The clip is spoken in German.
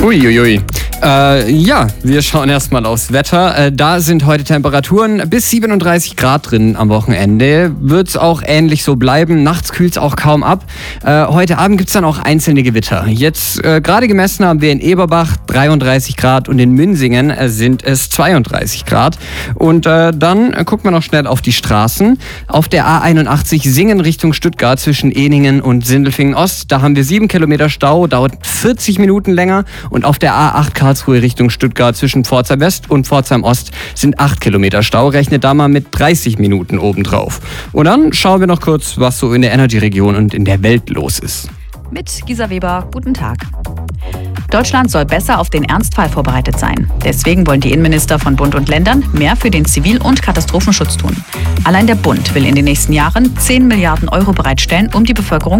Uiuiui. Ja, wir schauen erstmal aufs Wetter. Da sind heute Temperaturen bis 37 Grad drin am Wochenende. Wird es auch ähnlich so bleiben. Nachts kühlt es auch kaum ab. Heute Abend gibt es dann auch einzelne Gewitter. Jetzt gerade gemessen haben wir in Eberbach 33 Grad und in Münsingen sind es 32 Grad. Und dann gucken wir noch schnell auf die Straßen. Auf der A81 Singen Richtung Stuttgart zwischen Ehningen und Sindelfingen Ost. Da haben wir 7 Kilometer Stau, dauert 40 Minuten länger. Und auf der A8 Karlsruhe Richtung Stuttgart zwischen Pforzheim West und Pforzheim Ost sind 8 Kilometer Stau. Rechnet da mal mit 30 Minuten obendrauf. Und dann schauen wir noch kurz, was so in der Energy-Region und in der Welt los ist. Mit Gisa Weber, guten Tag. Deutschland soll besser auf den Ernstfall vorbereitet sein. Deswegen wollen die Innenminister von Bund und Ländern mehr für den Zivil- und Katastrophenschutz tun. Allein der Bund will in den nächsten Jahren 10 Milliarden Euro bereitstellen, um die Bevölkerung